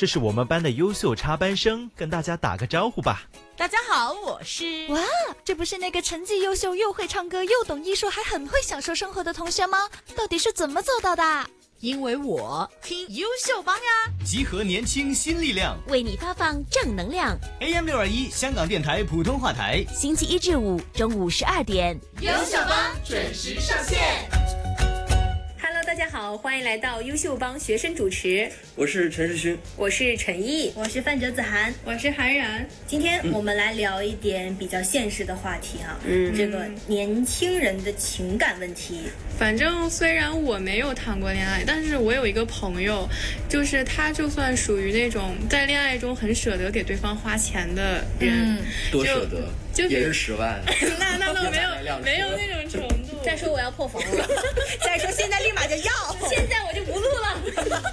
这是我们班的优秀插班生，跟大家打个招呼吧。 大家好，我是…… 哇，这不是那个成绩优秀又会唱歌又懂艺术还很会享受生活的同学吗？到底是怎么做到的？ 因为我听优秀帮呀， 集合年轻新力量， 为你发放正能量。 AM621香港电台普通话台， 星期一至五中午12点， 优秀帮准时上线。 Hello， 大家好，欢迎来到优秀帮学生主持。 我是陈世勋， 我是陈毅， 我是范哲子涵， 我是韩然。 今天我们来聊一点比较现实的话题哈，这个年轻人的情感问题。 反正虽然我没有谈过恋爱，但是我有一个朋友，就是他就算属于那种在恋爱中很舍得给对方花钱的人， 多舍得， 就也是10万， 那倒没有那种程度。 再说我要破防了， 再说现在立马就要， 现在我就不录了。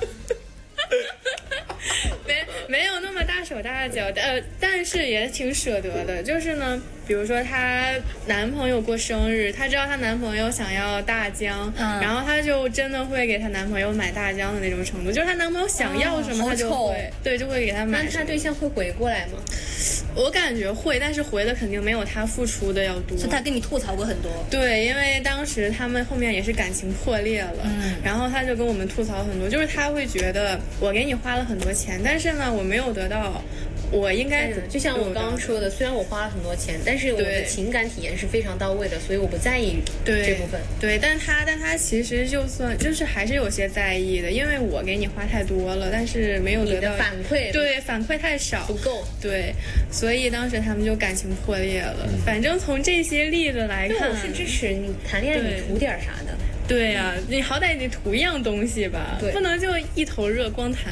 没有那么大手大脚，但是也挺舍得的。就是呢，比如说她男朋友过生日，她知道她男朋友想要大疆，然后她就真的会给她男朋友买大疆的那种程度，就是她男朋友想要什么，她就会对，就会给她买。 那她对象会回过来吗？ 我感觉会，但是回的肯定没有他付出的要多。 是他跟你吐槽过很多？ 对，因为当时他们后面也是感情破裂了，然后他就跟我们吐槽很多，就是他会觉得我给你花了很多钱，但是呢我没有得到我应该就像我刚刚说的，虽然我花了很多钱，但是我的情感体验是非常到位的，所以我不在意这部分。 对，但他其实就算就是还是有些在意的，因为我给你花太多了，但是没有得到反馈， 对，反馈太少， 不够。 对，所以当时他们就感情破裂了。反正从这些例子来看， 我是支持你谈恋爱，你图点啥的。 对呀，你好歹得图一样东西吧，不能就一头热光谈。